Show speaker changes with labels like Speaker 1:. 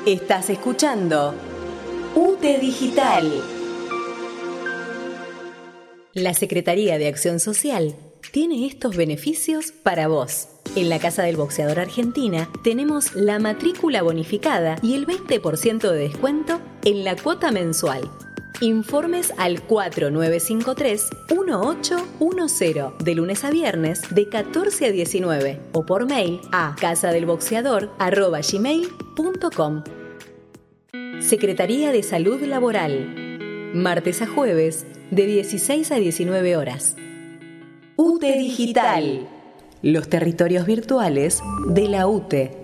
Speaker 1: Estás escuchando UTE Digital. La Secretaría de Acción Social tiene estos beneficios para vos. En la Casa del Boxeador Argentina tenemos la matrícula bonificada y el 20% de descuento en la cuota mensual. Informes al 4953-1810 de lunes a viernes de 14 a 19 o por mail a casadelboxeador@gmail.com. Secretaría de Salud Laboral. Martes a jueves de 16 a 19 horas. UTE Digital. Los territorios virtuales de la UTE.